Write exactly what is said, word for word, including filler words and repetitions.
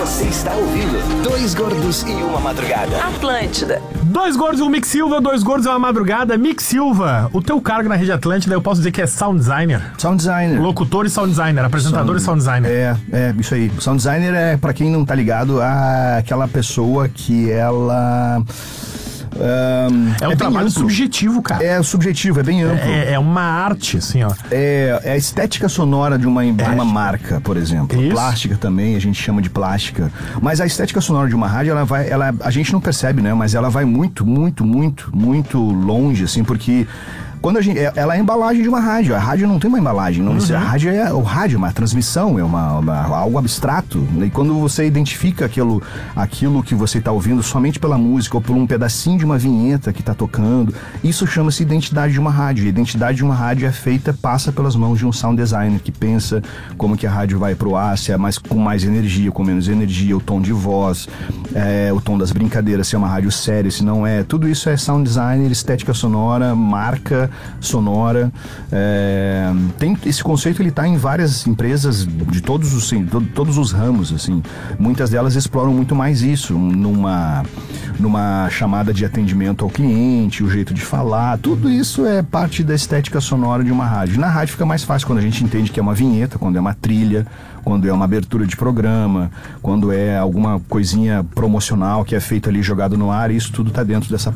Você está ouvindo Dois Gordos e Uma Madrugada. Atlântida. Dois gordos e um Mick Silva, dois gordos e uma madrugada. Mick Silva, o teu cargo na Rede Atlântida, eu posso dizer que é sound designer. Sound designer. Locutor e sound designer, apresentador sound, e sound designer. É, é, isso aí. Sound designer é, pra quem não tá ligado, a, aquela pessoa que ela... Um, é um é trabalho subjetivo, cara. É subjetivo, é bem amplo. É, é uma arte, assim, ó. É, é a estética sonora de uma, é. uma marca, por exemplo. Isso. Plástica também, a gente chama de plástica. Mas a estética sonora de uma rádio, ela vai, ela, a gente não percebe, né? Mas ela vai muito, muito, muito, muito longe, assim, porque... Quando a gente, ela é a embalagem de uma rádio. A rádio não tem uma embalagem. Não, uhum. A rádio é o rádio, uma transmissão, é uma, uma, algo abstrato. E quando você identifica aquilo, aquilo que você está ouvindo somente pela música ou por um pedacinho de uma vinheta que está tocando, isso chama-se identidade de uma rádio. E a identidade de uma rádio é feita, passa pelas mãos de um sound designer que pensa como que a rádio vai pro ar, se é mais, com mais energia, com menos energia, o tom de voz, é, o tom das brincadeiras, se é uma rádio séria, se não é. Tudo isso é sound designer, estética sonora, marca sonora. É, tem esse conceito, ele está em várias empresas de todos os, sim, to, todos os ramos, assim. Muitas delas exploram muito mais isso numa, numa chamada de atendimento ao cliente, o jeito de falar, tudo isso é parte da estética sonora de uma rádio. Na rádio fica mais fácil quando a gente entende que é uma vinheta, quando é uma trilha, quando é uma abertura de programa, quando é alguma coisinha promocional que é feita ali, jogado no ar, isso tudo está dentro dessa